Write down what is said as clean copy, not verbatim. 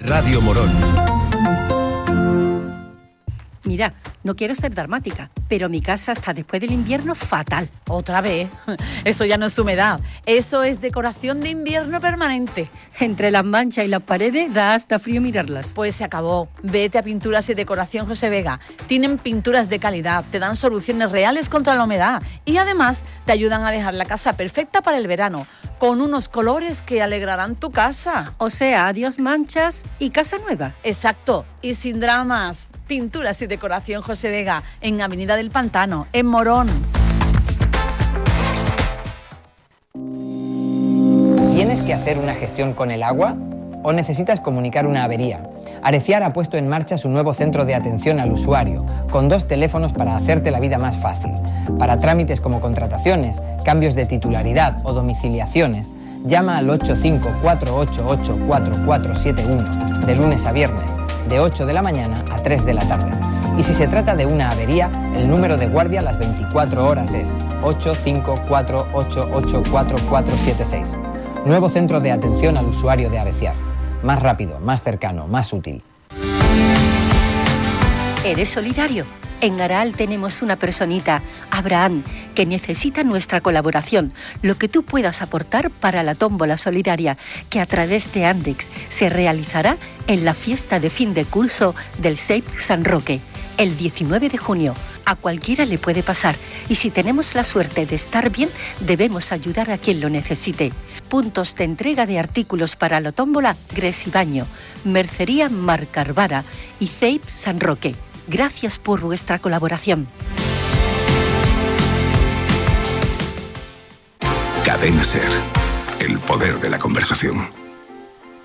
Radio Morón. Mira, no quiero ser dramática, pero mi casa está después del invierno fatal. ¿Otra vez? Eso ya no es humedad, eso es decoración de invierno permanente. Entre las manchas y las paredes da hasta frío mirarlas. Pues se acabó. Vete a Pinturas y Decoración José Vega. Tienen pinturas de calidad, te dan soluciones reales contra la humedad y además te ayudan a dejar la casa perfecta para el verano, con unos colores que alegrarán tu casa. O sea, adiós manchas y casa nueva. Exacto, y sin dramas. Pinturas y Decoración José Vega, en Avenida del Pantano, en Morón. ¿Tienes que hacer una gestión con el agua o necesitas comunicar una avería? Areciar ha puesto en marcha su nuevo centro de atención al usuario, con 2 teléfonos para hacerte la vida más fácil. Para trámites como contrataciones, cambios de titularidad o domiciliaciones, llama al 854884471 de lunes a viernes, de 8 de la mañana a 3 de la tarde. Y si se trata de una avería, el número de guardia a las 24 horas es 854884476. Nuevo centro de atención al usuario de Areciar. Más rápido, más cercano, más útil. ¿Eres solidario? En Aral tenemos una personita, Abraham, que necesita nuestra colaboración, lo que tú puedas aportar para la tómbola solidaria, que a través de Andex se realizará en la fiesta de fin de curso del SEIP San Roque, el 19 de junio. A cualquiera le puede pasar, y si tenemos la suerte de estar bien, debemos ayudar a quien lo necesite. Puntos de entrega de artículos para la tómbola Gres y Baño, Mercería Mar Carvara y CEIP San Roque. Gracias por vuestra colaboración. Cadena SER, el poder de la conversación.